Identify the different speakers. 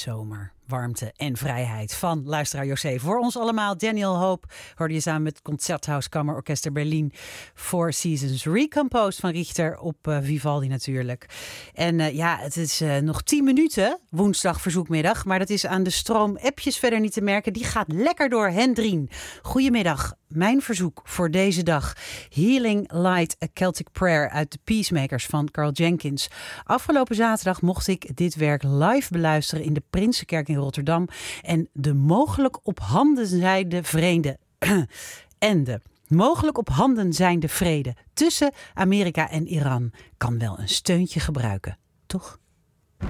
Speaker 1: zomer, warmte en vrijheid van luisteraar José. Voor ons allemaal, Daniel Hope hoorde je samen met Concerthaus Kammerorchester Berlin. Four Seasons Recomposed van Richter op Vivaldi natuurlijk. En het is nog 10 minuten, woensdag verzoekmiddag. Maar dat is aan de stroom appjes verder niet te merken. Die gaat lekker door. Hendrien, goedemiddag. Mijn verzoek voor deze dag. Healing Light, A Celtic Prayer uit The Peacemakers van Carl Jenkins. Afgelopen zaterdag mocht ik dit werk live beluisteren in de Prinsenkerk in Rotterdam. En de mogelijk op handen zijnde vrede mogelijk op handen zijnde vrede tussen Amerika en Iran kan wel een steuntje gebruiken, toch?